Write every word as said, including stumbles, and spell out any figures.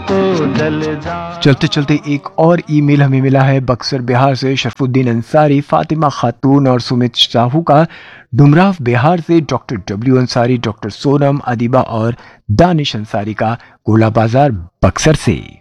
चलते चलते एक और ईमेल हमें मिला है बक्सर बिहार से शरफुद्दीन अंसारी, फातिमा खातून और सुमित साहू का। डुमराव बिहार से doctor W Ansari, doctor Sonam, Adiba और दानिश अंसारी का गोला बाजार बक्सर से।